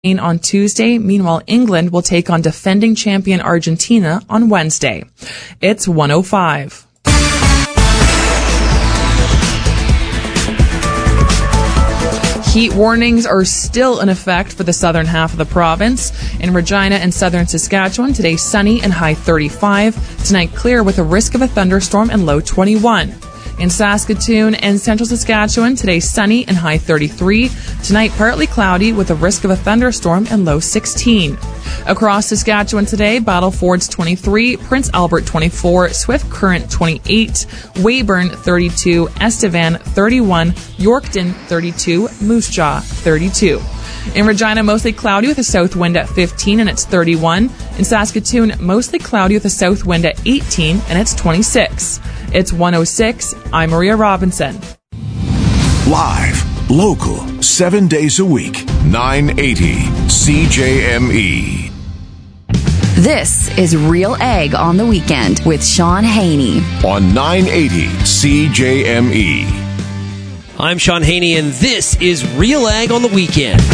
on Tuesday. Meanwhile, England will take on defending champion Argentina on Wednesday. It's 1:05. Heat warnings are still in effect for the southern half of the province. In Regina and southern Saskatchewan, today sunny and high 35. Tonight clear with a risk of a thunderstorm and low 21. In Saskatoon and central Saskatchewan, today sunny and high 33. Tonight partly cloudy with a risk of a thunderstorm and low 16. Across Saskatchewan today, Battlefords 23, Prince Albert 24, Swift Current 28, Weyburn 32, Estevan 31, Yorkton 32, Moose Jaw 32. In Regina, mostly cloudy with a south wind at 15 and it's 31. In Saskatoon, mostly cloudy with a south wind at 18 and it's 26. It's 1:06. I'm Maria Robinson. Live, local, 7 days a week, 980 CJME. This is Real Ag on the Weekend with Sean Haney on 980 CJME. I'm Sean Haney, and this is Real Ag on the Weekend.